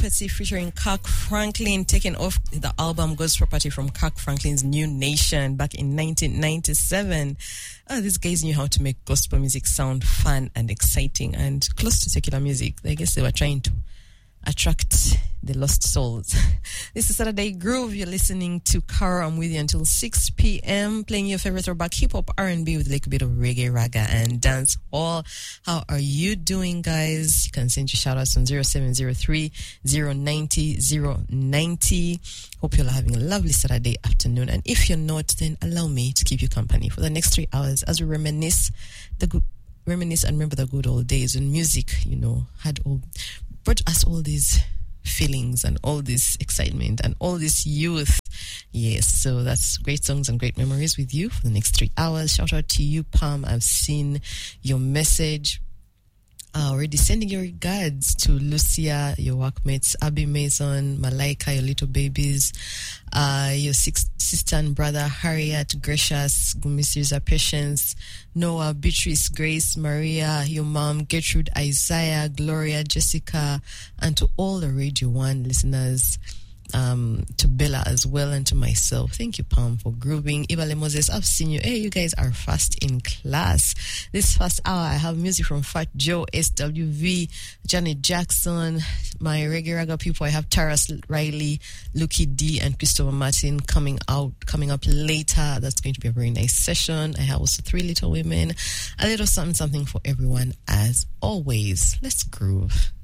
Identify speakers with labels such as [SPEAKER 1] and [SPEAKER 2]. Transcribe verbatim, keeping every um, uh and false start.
[SPEAKER 1] Property featuring Kirk Franklin, taken off the album God's Property from Kirk Franklin's New Nation back in nineteen ninety-seven. Oh, these guys knew how to make gospel music sound fun and exciting and close to secular music. I guess they were trying to attract the lost souls. This is Saturday Groove. You're listening to Caro. I'm with you until six p.m. playing your favorite throwback hip-hop, R and B with a little bit of reggae, raga, and dance hall. How are you doing, guys? You can send your shout-outs on zero seven zero three, zero nine zero, zero nine zero. Hope you're having a lovely Saturday afternoon. And if you're not, then allow me to keep you company for the next three hours as we reminisce the good, reminisce and remember the good old days when music, you know, had all brought us all these feelings and all this excitement and all this youth. Yes, so that's great songs and great memories with you for the next three hours. Shout out to you, Pam. I've seen your message. Uh, already sending your regards to Lucia, your workmates, Abby Mason, Malaika, your little babies, uh, your six, sister and brother, Harriet, Gracious, Missus Patience, Noah, Beatrice, Grace, Maria, your mom, Gertrude, Isaiah, Gloria, Jessica, and to all the Radio One listeners. Um, to Bella as well and to myself. Thank you, Pam, for grooving. Ibale Moses, I've seen you. Hey, you guys are fast in class. This first hour, I have music from Fat Joe, S W V, Janet Jackson, my reggae raga people. I have Taras Riley, Lucky D, and Christopher Martin coming out, coming up later. That's going to be a very nice session. I have also Three Little Women, a little something, something for everyone as always. Let's groove.